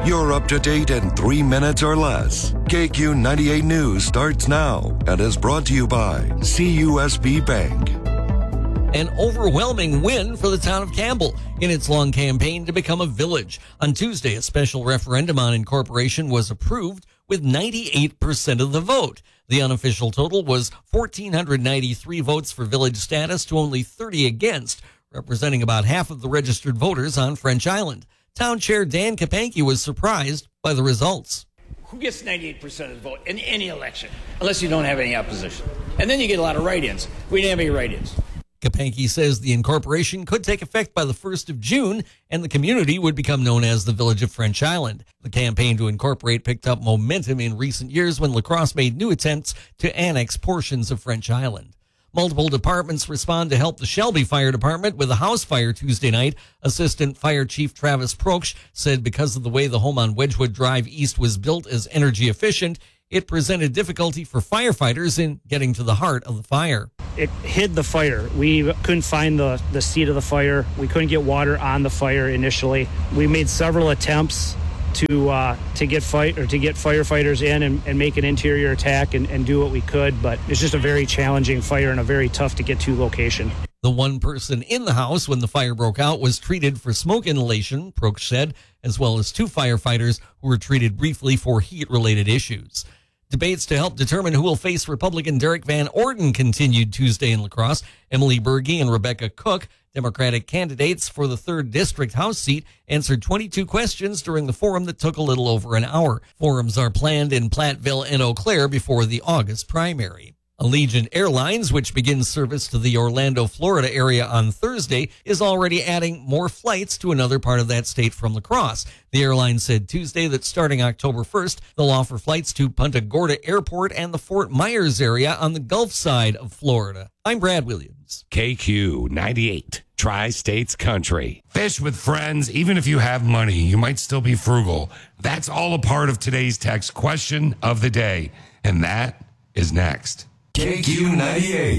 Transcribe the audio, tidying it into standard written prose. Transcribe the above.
You're up to date in 3 minutes or less. KQ 98 News starts now and is brought to you by CUSB Bank. An overwhelming win for the town of Campbell in its long campaign to become a village. On Tuesday, a special referendum on incorporation was approved with 98% of the vote. The unofficial total was 1,493 votes for village status to only 30 against, representing about half of the registered voters on French Island. Town Chair Dan Kapanke was surprised by the results. Who gets 98% of the vote in any election, unless you don't have any opposition? And then you get a lot of write-ins. We didn't have any write-ins. Kapanke says the incorporation could take effect by the 1st of June, and the community would become known as the Village of French Island. The campaign to incorporate picked up momentum in recent years when La Crosse made new attempts to annex portions of French Island. Multiple departments respond to help the Shelby Fire Department with a house fire Tuesday night. Assistant Fire Chief Travis Proksch said because of the way the home on Wedgwood Drive East was built as energy efficient, it presented difficulty for firefighters in getting to the heart of the fire. It hid the fire. We couldn't find the seat of the fire. We couldn't get water on the fire initially. We made several attempts to get firefighters in and make an interior attack and do what we could, but it's just a very challenging fire and a very tough to get to location. The one person in the house when the fire broke out was treated for smoke inhalation, Proksch said, as well as 2 firefighters who were treated briefly for heat-related issues. Debates to help determine who will face Republican Derek Van Orden continued Tuesday in La Crosse. Emily Berge and Rebecca Cook, Democratic candidates for the 3rd District House seat, answered 22 questions during the forum that took a little over an hour. Forums are planned in Platteville and Eau Claire before the August primary. Allegiant Airlines, which begins service to the Orlando, Florida area on Thursday, is already adding more flights to another part of that state from La Crosse. The airline said Tuesday that starting October 1st, they'll offer flights to Punta Gorda Airport and the Fort Myers area on the Gulf side of Florida. I'm Brad Williams. KQ 98, Tri-States Country. Fish with friends. Even if you have money, you might still be frugal. That's all a part of today's text question of the day. And that is next. KQ 98.